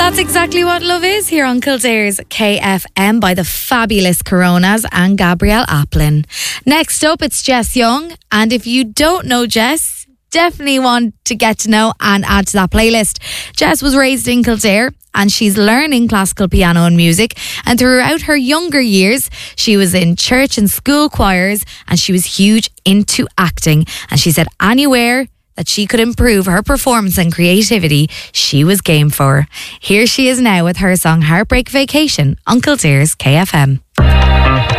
That's exactly what love is here on Kildare's KFM by the fabulous Coronas and Gabrielle Aplin. Next up, it's Jess Young. And if you don't know Jess, definitely want to get to know and add to that playlist. Jess was raised in Kildare and she's learning classical piano and music. And throughout her younger years, she was in church and school choirs and she was huge into acting. And she said anywhere that she could improve her performance and creativity, she was game for. Here she is now with her song Heartbreak Vacation on Kildare's KFM.